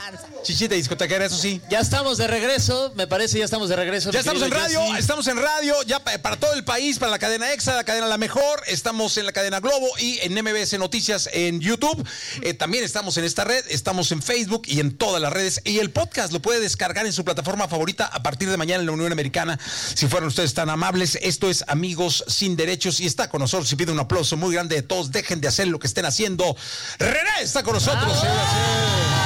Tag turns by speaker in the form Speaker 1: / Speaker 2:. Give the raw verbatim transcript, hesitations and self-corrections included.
Speaker 1: panza.
Speaker 2: Chichita discotequera, eso sí.
Speaker 3: Ya estamos de regreso, me parece, ya estamos de regreso.
Speaker 2: Ya estamos en radio,
Speaker 3: Jessy.
Speaker 2: estamos en radio, ya para todo el país, para la cadena Exa, la cadena La Mejor, estamos en la cadena Globo y en M B S Noticias en YouTube. Eh, también estamos en esta red, estamos en Facebook y en todas las redes. Y el podcast lo puede descargar en su plataforma favorita a partir de mañana en la Unión Americana. Si fueran ustedes tan amables, esto es Amigos Sin Derechos y está con nosotros. Y pido un aplauso muy grande de todos. Dejen de hacer lo que estén haciendo. René está con nosotros.
Speaker 3: ¡Bravo!